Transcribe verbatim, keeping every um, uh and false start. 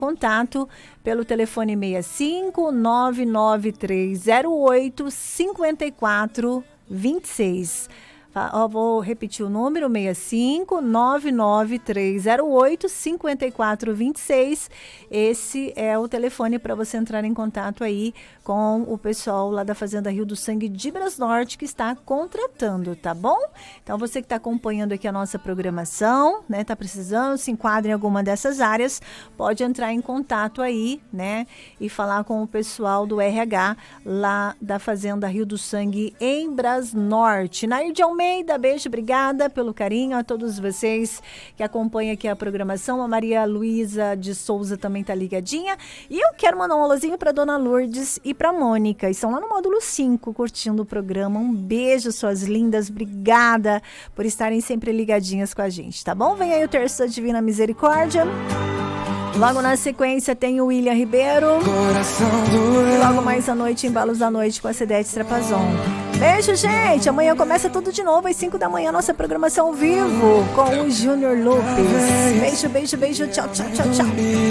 Contato pelo telefone seis cinco nove nove três zero oito cinco quatro dois seis. Ó, vou repetir o número, seis cinco nove nove três zero oito cinco quatro dois seis. Esse é o telefone para você entrar em contato aí com o pessoal lá da Fazenda Rio do Sangue de Brasnorte que está contratando, tá bom? Então você que está acompanhando aqui a nossa programação, né, tá precisando, se enquadra em alguma dessas áreas, pode entrar em contato aí, né, e falar com o pessoal do R H lá da Fazenda Rio do Sangue em Brasnorte. Nair de Almeida, beijo, obrigada pelo carinho a todos vocês que acompanham aqui a programação. A Maria Luísa de Souza também tá ligadinha. E eu quero mandar um alôzinho para Dona Lourdes e para Mônica. Estão lá no módulo cinco curtindo o programa. Um beijo, suas lindas. Obrigada por estarem sempre ligadinhas com a gente, tá bom? Vem aí o Terço da Divina Misericórdia. Logo na sequência tem o William Ribeiro. E logo mais à noite, Embalos da Noite com a Cidete Strapazon. Beijo, gente. Amanhã começa tudo de novo às cinco da manhã, nossa programação ao vivo com o Júnior Lopes. Beijo, beijo, beijo. Tchau, tchau, tchau, tchau.